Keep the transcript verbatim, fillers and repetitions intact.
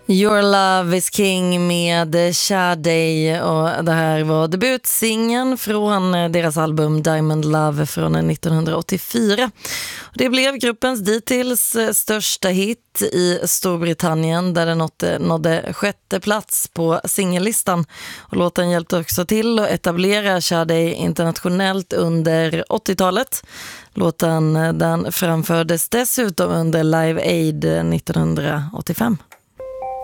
Your Love is King med Sade, och det här var debutsingen från deras album Diamond Love från nittonhundraåttiofyra. Det blev gruppens dittills största hit i Storbritannien, där den nådde, nådde sjätte plats på singellistan. Och låten hjälpte också till att etablera Sade internationellt under åttiotalet. Låten den framfördes dessutom under Live Aid nittonhundraåttiofem.